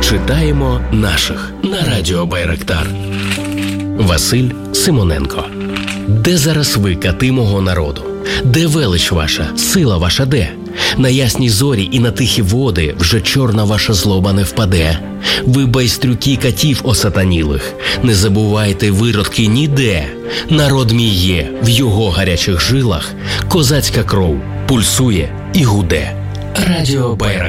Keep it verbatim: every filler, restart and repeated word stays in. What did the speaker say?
Читаємо наших на радіо Байрактар. Василь Симоненко. Де зараз ви, кати мого народу? Де велич ваша, сила ваша де? На ясні зорі і на тихі води вже чорна ваша злоба не впаде. Ви байстрюки катів осатанілих, не забувайте, виродки, ніде. Народ мій є, в його гарячих жилах козацька кров пульсує і гуде. Радіо Байрактар.